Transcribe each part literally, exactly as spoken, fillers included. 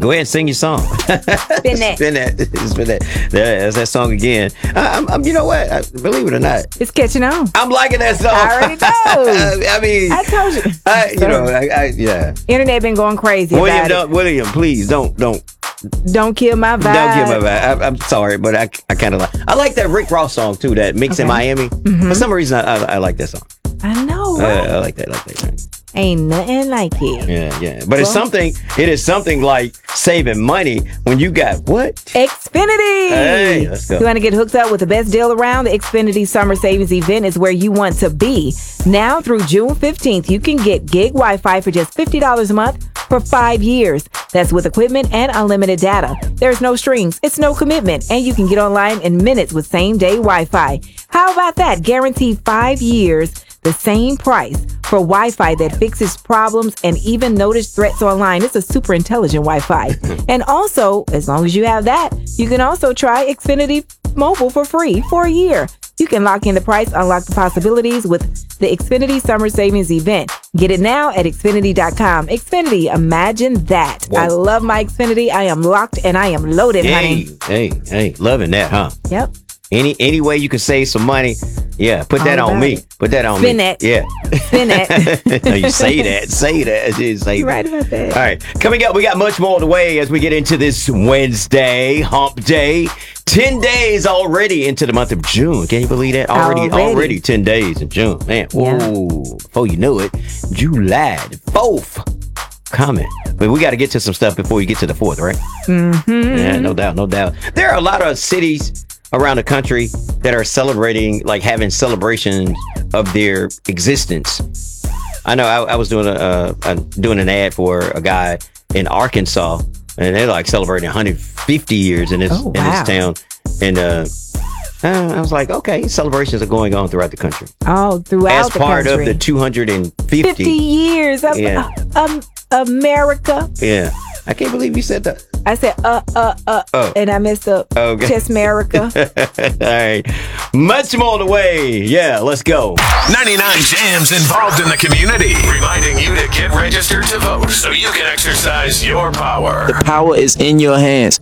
Go ahead and sing your song. Spin that. Spin that. Spin that. There's that song again. I, I'm, I'm, you know what? I, believe it or not, it's catching on. I'm liking that song. I already know. I mean, I told you. I, you know, I, I, yeah. Internet been going crazy William, about don't, it. William, please don't, don't, don't kill my vibe. don't kill my vibe. I, I'm sorry, but I, I kind of like. I like that Rick Ross song too. That Mix in Okay. Miami. Mm-hmm. For some reason, I, I, I like that song. I know. Uh, Right? I like that. I like that. Ain't nothing like it. Yeah, yeah. But it's Well- something, it is something like saving money when you got what? Xfinity. Hey, let's go. You want to get hooked up with the best deal around? The Xfinity Summer Savings Event is where you want to be. Now through June fifteenth, you can get gig Wi-Fi for just fifty dollars a month for five years. That's with equipment and unlimited data. There's no strings, it's no commitment, and you can get online in minutes with same-day Wi-Fi. How about that? Guaranteed five years, the same price for Wi-Fi that fixes problems and even notice threats online. It's a super intelligent Wi-Fi. And also, as long as you have that, you can also try Xfinity Mobile for free for a year. You can lock in the price, unlock the possibilities with the Xfinity Summer Savings Event. Get it now at Xfinity dot com. Xfinity, imagine that. Whoa. I love my Xfinity. I am locked and I am loaded, honey. Hey, hey, hey, loving that, huh? Yep. Any any way you can save some money, yeah, put that All on about me. it. Put that on Spin me. that. Yeah. Spin that. No, you say that. Say that. You say You're that. right about that. All right. Coming up, we got much more on the way as we get into this Wednesday, hump day. ten days already into the month of June. Can you believe that? Already, already, Already. ten days in June. Man, whoa. Before you know it, July the fourth coming. But we got to get to some stuff before you get to the fourth, right? Mm-hmm. Yeah, no doubt, no doubt. There are a lot of cities around the country that are celebrating, like having celebrations of their existence. I know I, I was doing a, uh, a doing an ad for a guy in Arkansas, and they're like celebrating one hundred fifty years in this Oh, in wow. this town. And uh, uh, I was like, okay, celebrations are going on throughout the country All throughout as the part country. of the two hundred fifty. fifty years of Yeah. uh, um, America. Yeah, I can't believe you said that. I said, uh, uh, uh, Oh. and I messed up. Okay. Just America. All right. Much more on the way. Yeah, let's go. ninety-nine Jams involved in the community, reminding you to get registered to vote so you can exercise your power. The power is in your hands.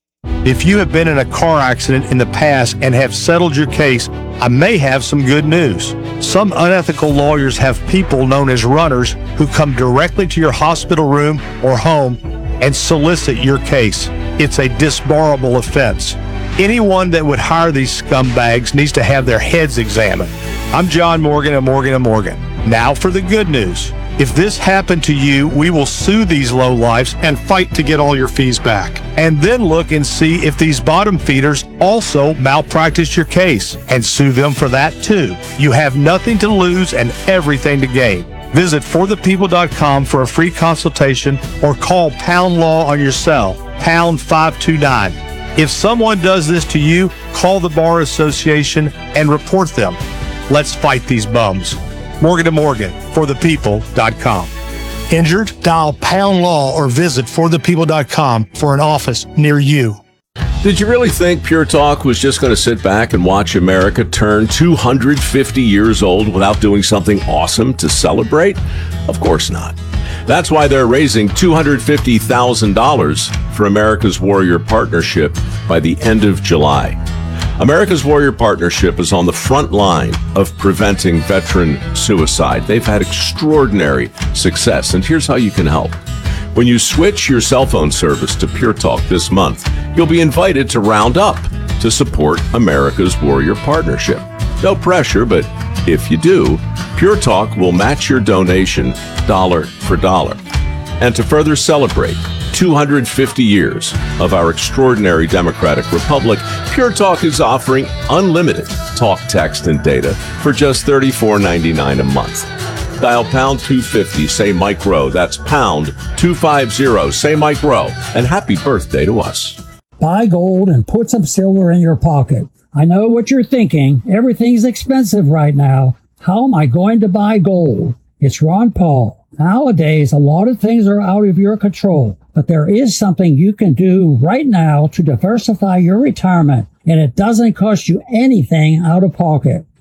If you have been in a car accident in the past and have settled your case, I may have some good news. Some unethical lawyers have people known as runners who come directly to your hospital room or home and solicit your case. It's a disbarable offense. Anyone that would hire these scumbags needs to have their heads examined. I'm John Morgan of Morgan and Morgan. Now for the good news. If this happened to you, we will sue these lowlifes and fight to get all your fees back. And then look and see if these bottom feeders also malpracticed your case and sue them for that too. You have nothing to lose and everything to gain. Visit for the people dot com for a free consultation or call Pound Law on your cell, pound five two nine. If someone does this to you, call the Bar Association and report them. Let's fight these bums. Morgan and Morgan, for the people dot com. Injured? Dial Pound Law or visit for the people dot com for an office near you. Did you really think Pure Talk was just going to sit back and watch America turn two hundred fifty years old without doing something awesome to celebrate? Of course not. That's why they're raising two hundred fifty thousand dollars for America's Warrior Partnership by the end of July. America's Warrior Partnership is on the front line of preventing veteran suicide. They've had extraordinary success, and here's how you can help. When you switch your cell phone service to Pure Talk this month, you'll be invited to round up to support America's Warrior Partnership. No pressure, but if you do, Pure Talk will match your donation dollar for dollar. And to further celebrate two hundred fifty years of our extraordinary democratic republic, Pure Talk is offering unlimited talk, text, and data for just thirty-four ninety-nine a month. Dial pound two fifty, say Mike Rowe. That's pound two fifty, say Mike Rowe. And happy birthday to us. Buy gold and put some silver in your pocket. I know what you're thinking. Everything's expensive right now. How am I going to buy gold? It's Ron Paul. Nowadays, a lot of things are out of your control, but there is something you can do right now to diversify your retirement, and it doesn't cost you anything out of pocket.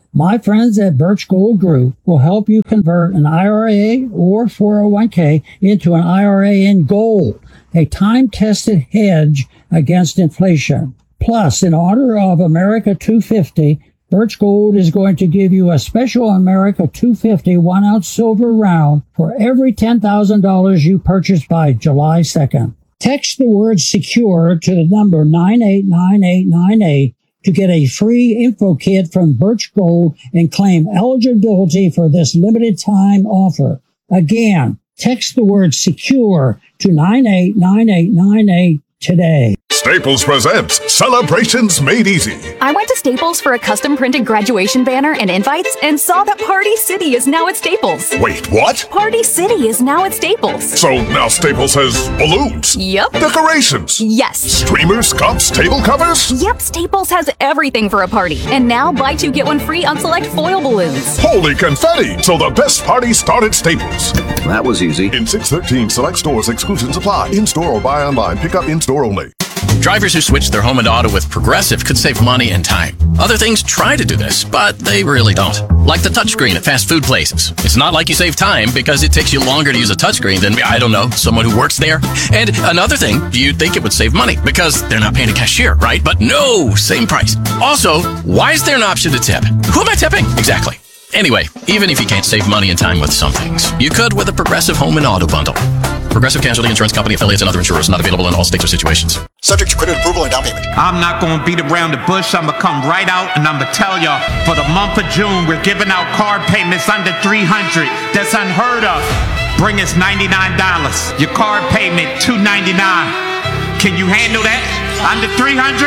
My friends at Birch Gold Group will help you convert an I R A or four oh one k into an I R A in gold, a time-tested hedge against inflation. Plus, in honor of America two fifty, Birch Gold is going to give you a special America two fifty one-ounce silver round for every ten thousand dollars you purchase by July second. Text the word SECURE to the number nine eight nine eight nine eight to get a free info kit from Birch Gold and claim eligibility for this limited time offer. Again, text the word SECURE to nine eight nine eight nine eight today. Staples presents Celebrations Made Easy. I went to Staples for a custom printed graduation banner and invites and saw that Party City is now at Staples. Wait, what? Party City is now at Staples. So now Staples has balloons? Yep. Decorations? Yes. Streamers, cups, table covers? Yep, Staples has everything for a party. And now buy two, get one free on select foil balloons. Holy confetti! So the best parties start at Staples. That was easy. In six thirteen select stores, exclusions apply. In-store or buy online. Pick up in-store only. Drivers who switch their home and auto with Progressive could save money and time. Other things try to do this, but they really don't. Like the touchscreen at fast food places. It's not like you save time because it takes you longer to use a touchscreen than, I don't know, someone who works there. And another thing, you'd think it would save money because they're not paying a cashier, right? But no, same price. Also, why is there an option to tip? Who am I tipping? Exactly. Anyway, even if you can't save money and time with some things, you could with a Progressive Home and Auto Bundle. Progressive Casualty Insurance Company, affiliates, and other insurers. Not available in all states or situations. Subject to credit approval and down payment. I'm not going to beat around the bush. I'm going to come right out and I'm going to tell y'all, for the month of June, we're giving out card payments under three hundred dollars. That's unheard of. Bring us ninety-nine dollars. Your card payment, two ninety-nine. Can you handle that? Under three hundred